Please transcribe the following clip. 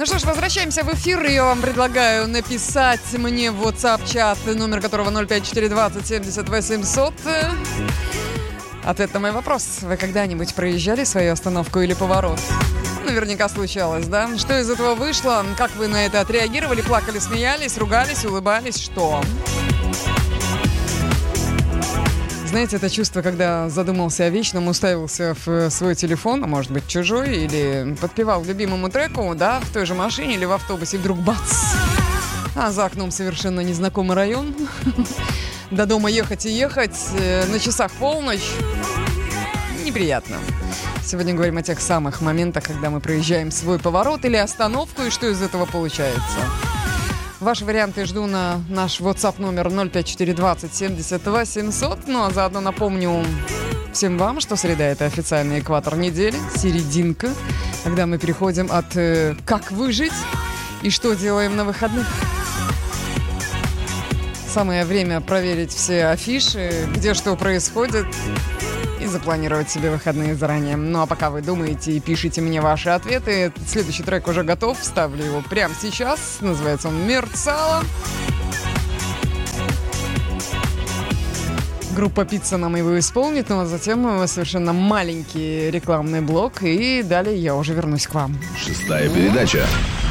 Ну что ж, возвращаемся в эфир. Я вам предлагаю написать мне в WhatsApp-чат, номер которого 05420 70 800. Ответ на мой вопрос. Вы когда-нибудь проезжали свою остановку или поворот? Наверняка случалось, да? Что из этого вышло? Как вы на это отреагировали? Плакали, смеялись, ругались, улыбались? Что? Знаете, это чувство, когда задумался о вечном, уставился в свой телефон, а может быть чужой, или подпевал любимому треку, да, в той же машине или в автобусе, и вдруг бац! А за окном совершенно незнакомый район. До дома ехать и ехать, на часах полночь. Неприятно. Сегодня говорим о тех самых моментах, когда мы проезжаем свой поворот или остановку, и что из этого получается. Ваши варианты жду на наш WhatsApp номер 05420 70 800. Ну а заодно напомню всем вам, что среда — это официальный экватор недели, серединка, когда мы переходим от «как выжить» и «что делаем на выходных». Самое время проверить все афиши, где что происходит, и запланировать себе выходные заранее. Ну а пока вы думаете и пишите мне ваши ответы, следующий трек уже готов, ставлю его прямо сейчас. Называется он «Мерцало». Группа «Пицца» нам его исполнит, ну а затем совершенно маленький рекламный блок, и далее я уже вернусь к вам. 6-я передача.